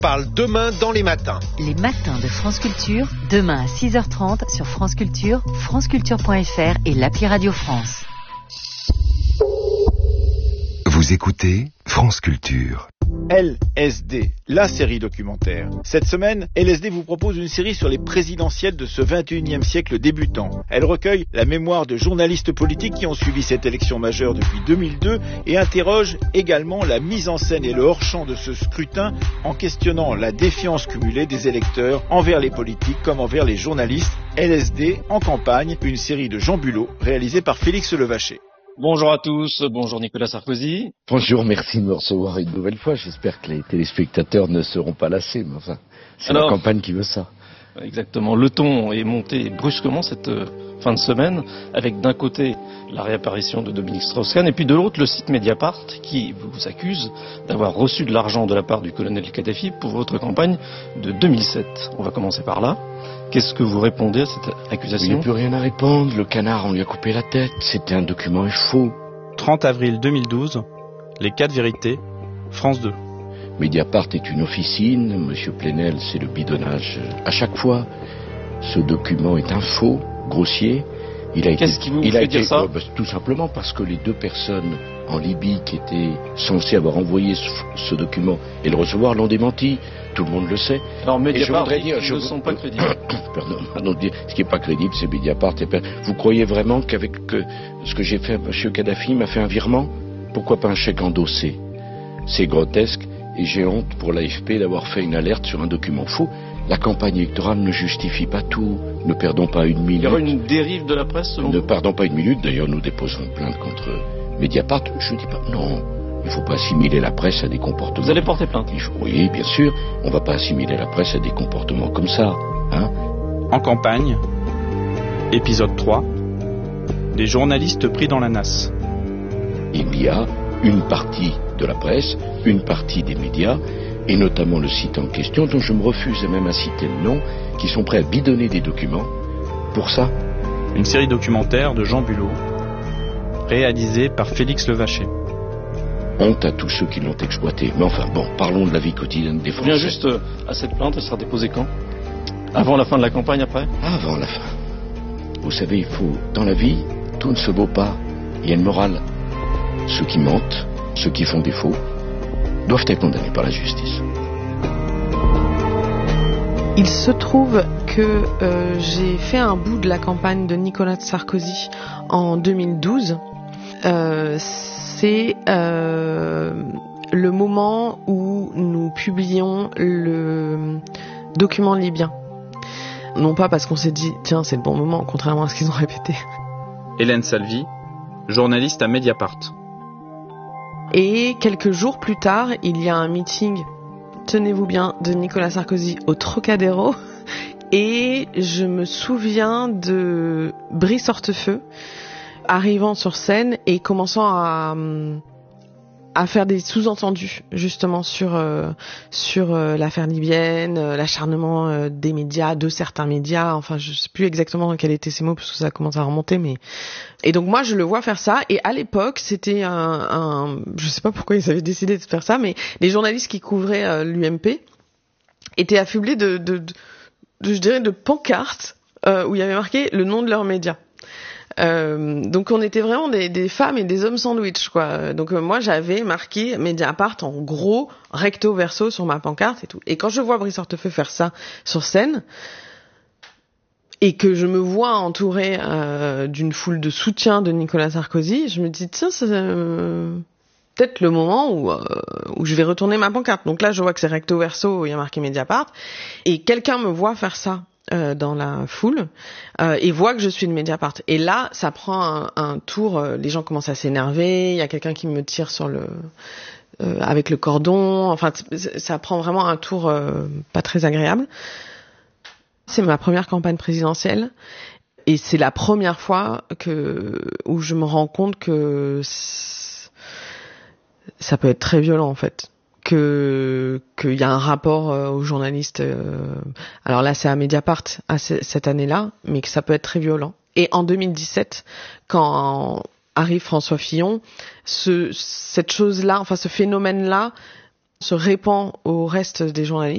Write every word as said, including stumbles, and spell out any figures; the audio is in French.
Parle demain dans les matins. Les matins de France Culture, demain à six heures trente sur France Culture, franceculture point f r et l'appli Radio France. Vous écoutez France Culture. L S D, la série documentaire. Cette semaine, L S D vous propose une série sur les présidentielles de ce vingt et unième siècle débutant. Elle recueille la mémoire de journalistes politiques qui ont suivi cette élection majeure depuis deux mille deux et interroge également la mise en scène et le hors-champ de ce scrutin en questionnant la défiance cumulée des électeurs envers les politiques comme envers les journalistes. L S D en campagne, une série de Jean Bulot réalisée par Félix Levaché. Bonjour à tous, bonjour Nicolas Sarkozy. Bonjour, merci de me recevoir une nouvelle fois. J'espère que les téléspectateurs ne seront pas lassés, mais enfin, c'est Alors, la campagne qui veut ça. Exactement, le ton est monté brusquement cette euh, fin de semaine, avec d'un côté la réapparition de Dominique Strauss-Kahn, et puis de l'autre le site Mediapart, qui vous accuse d'avoir reçu de l'argent de la part du colonel Kadhafi pour votre campagne de deux mille sept. On va commencer par là. Qu'est-ce que vous répondez à cette accusation ? Il n'y a plus rien à répondre, le canard on lui a coupé la tête, c'était un document faux. trente avril deux mille douze, les quatre vérités, France deux. Mediapart est une officine, Monsieur Plenel c'est le bidonnage à chaque fois. Ce document est un faux, grossier. Il a Qu'est-ce été, qui vous il fait a dire été, ça euh, bah, Tout simplement parce que les deux personnes en Libye qui étaient censées avoir envoyé ce, ce document et le recevoir l'ont démenti. Tout le monde le sait. Alors Mediapart, dire, ils je ne vous... sont pas crédibles. Pardon, pardon, ce qui n'est pas crédible, c'est Mediapart. Vous croyez vraiment qu'avec que ce que j'ai fait à M. Kadhafi m'a fait un virement ? Pourquoi pas un chèque endossé ? C'est grotesque et j'ai honte pour l'A F P d'avoir fait une alerte sur un document faux. La campagne électorale ne justifie pas tout. Ne perdons pas une minute. Il y aura une dérive de la presse selon Ne vous ? perdons pas une minute. D'ailleurs, nous déposerons plainte contre Mediapart. Je ne dis pas non. Il ne faut pas assimiler la presse à des comportements. Vous allez porter plainte ? Oui, bien sûr. On ne va pas assimiler la presse à des comportements comme ça. Hein ? En campagne, épisode trois, des journalistes pris dans la nasse. Il y a une partie de la presse, une partie des médias, et notamment le site en question, dont je me refuse même à citer le nom, qui sont prêts à bidonner des documents pour ça. Une série documentaire de Jean Bulot, réalisée par Félix Levaché. Honte à tous ceux qui l'ont exploité. Mais enfin, bon, parlons de la vie quotidienne des Français. Je viens juste à cette plainte, elle sera déposée quand ? Avant la fin de la campagne, après ? Avant la fin. Vous savez, il faut, dans la vie, tout ne se vaut pas. Il y a une morale. Ceux qui mentent, ceux qui font des faux, doivent être condamnés par la justice. Il se trouve que euh, j'ai fait un bout de la campagne de Nicolas Sarkozy en deux mille douze. Euh, c'est euh, le moment où nous publions le document libyen. Non pas parce qu'on s'est dit, tiens, c'est le bon moment, contrairement à ce qu'ils ont répété. Hélène Salvi, journaliste à Mediapart. Et quelques jours plus tard, il y a un meeting, tenez-vous bien, de Nicolas Sarkozy au Trocadéro. Et je me souviens de Brice Hortefeux arrivant sur scène et commençant à, à faire des sous-entendus justement sur, euh, sur euh, l'affaire libyenne, euh, l'acharnement euh, des médias, de certains médias. Enfin, je sais plus exactement quels étaient ces mots parce que ça commence à remonter, mais... Et donc moi je le vois faire ça, et à l'époque c'était un, un je sais pas pourquoi ils avaient décidé de faire ça, mais les journalistes qui couvraient euh, l'U M P étaient affublés de, de, de, de je dirais de pancartes euh, où il y avait marqué le nom de leurs médias. Euh, donc on était vraiment des, des femmes et des hommes sandwich quoi. Donc euh, moi j'avais marqué Mediapart en gros recto verso sur ma pancarte et tout. Et quand je vois Brice Hortefeux faire ça sur scène, et que je me vois entourée euh, d'une foule de soutien de Nicolas Sarkozy, je me dis tiens, c'est euh, peut-être le moment où, euh, où je vais retourner ma pancarte. Donc là, je vois que c'est recto verso, il y a marqué Mediapart, et quelqu'un me voit faire ça euh, dans la foule euh, et voit que je suis de Mediapart. Et là, ça prend un, un tour, euh, les gens commencent à s'énerver, il y a quelqu'un qui me tire sur le... Euh, avec le cordon, enfin ça prend vraiment un tour euh, pas très agréable. C'est ma première campagne présidentielle et c'est la première fois que où je me rends compte que ça peut être très violent en fait, que qu'il y a un rapport euh, aux journalistes. Euh, alors là, c'est à Mediapart à c- cette année-là, mais que ça peut être très violent. Et en deux mille dix-sept, quand arrive François Fillon, ce cette chose-là, enfin ce phénomène-là, se répand au reste des journalistes.